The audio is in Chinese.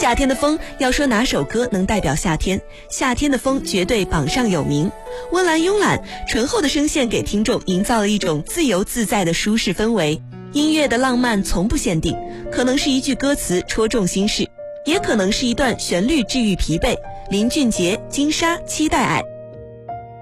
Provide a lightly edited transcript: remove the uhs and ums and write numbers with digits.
夏天的风，要说哪首歌能代表夏天，夏天的风绝对榜上有名。温岚慵懒醇厚的声线给听众营造了一种自由自在的舒适氛围。音乐的浪漫从不限定，可能是一句歌词戳中心事，也可能是一段旋律治愈疲惫。林俊杰、金莎期待爱。